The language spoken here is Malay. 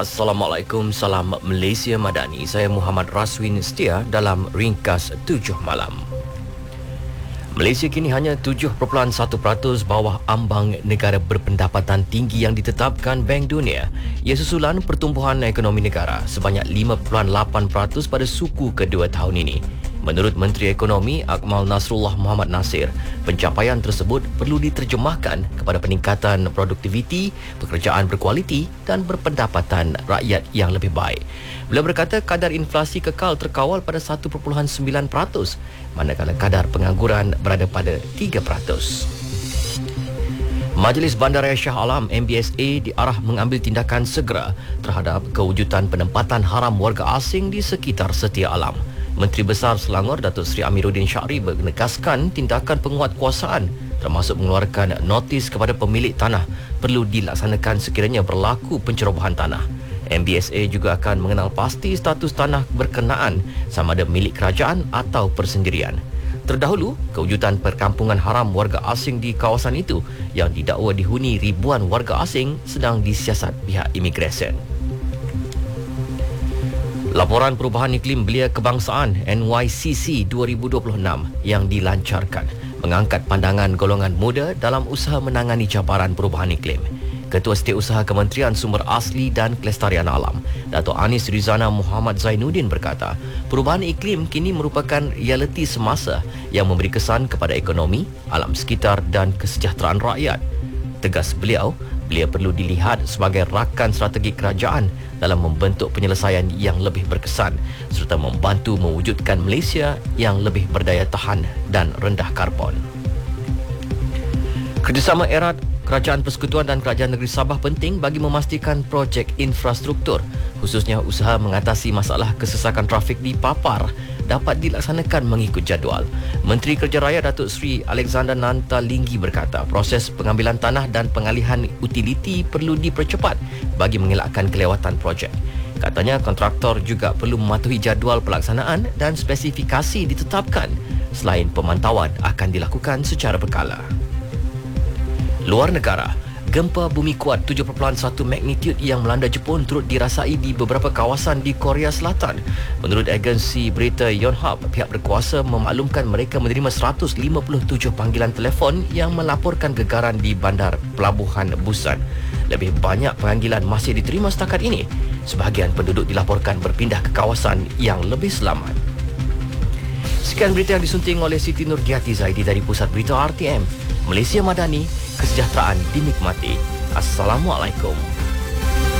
Assalamualaikum, salam Malaysia Madani. Saya Muhammad Raswin Setia dalam Ringkas 7 Malam. Malaysia kini hanya 7.1% bawah ambang negara berpendapatan tinggi yang ditetapkan Bank Dunia. Ia susulan pertumbuhan ekonomi negara sebanyak 5.8% pada suku kedua tahun ini. Menurut Menteri Ekonomi Akmal Nasrullah Muhammad Nasir, pencapaian tersebut perlu diterjemahkan kepada peningkatan produktiviti, pekerjaan berkualiti dan berpendapatan rakyat yang lebih baik. Beliau berkata kadar inflasi kekal terkawal pada 1.9%, manakala kadar pengangguran berada pada 3%. Majlis Bandaraya Shah Alam MBSA diarah mengambil tindakan segera terhadap kewujudan penempatan haram warga asing di sekitar Setia Alam. Menteri Besar Selangor Datuk Seri Amiruddin Syahri menegaskan tindakan penguatkuasaan termasuk mengeluarkan notis kepada pemilik tanah perlu dilaksanakan sekiranya berlaku pencerobohan tanah. MBSA juga akan mengenal pasti status tanah berkenaan sama ada milik kerajaan atau persendirian. Terdahulu, kewujudan perkampungan haram warga asing di kawasan itu yang didakwa dihuni ribuan warga asing sedang disiasat pihak imigresen. Laporan Perubahan Iklim Belia Kebangsaan NYCC 2026 yang dilancarkan mengangkat pandangan golongan muda dalam usaha menangani cabaran perubahan iklim. Ketua Setiausaha Kementerian Sumber Asli dan Kelestarian Alam, Dato' Anis Rizana Muhammad Zainuddin berkata, perubahan iklim kini merupakan realiti semasa yang memberi kesan kepada ekonomi, alam sekitar dan kesejahteraan rakyat. Tegas beliau perlu dilihat sebagai rakan strategi kerajaan dalam membentuk penyelesaian yang lebih berkesan serta membantu mewujudkan Malaysia yang lebih berdaya tahan dan rendah karbon. Kerjasama erat Kerajaan Persekutuan dan Kerajaan Negeri Sabah penting bagi memastikan projek infrastruktur, khususnya usaha mengatasi masalah kesesakan trafik di Papar, dapat dilaksanakan mengikut jadual. Menteri Kerja Raya Datuk Seri Alexander Nanta Linggi berkata, proses pengambilan tanah dan pengalihan utiliti perlu dipercepat bagi mengelakkan kelewatan projek. Katanya kontraktor juga perlu mematuhi jadual pelaksanaan dan spesifikasi ditetapkan. Selain pemantauan akan dilakukan secara berkala. Luar negara, gempa bumi kuat 7.1 magnitude yang melanda Jepun turut dirasai di beberapa kawasan di Korea Selatan. Menurut agensi berita Yonhap, pihak berkuasa memaklumkan mereka menerima 157 panggilan telefon yang melaporkan gegaran di bandar pelabuhan Busan. Lebih banyak panggilan masih diterima setakat ini. Sebahagian penduduk dilaporkan berpindah ke kawasan yang lebih selamat. Sekian berita yang disunting oleh Siti Nurgiati Zaidi dari Pusat Berita RTM. Malaysia Madani, kesejahteraan dinikmati. Assalamualaikum.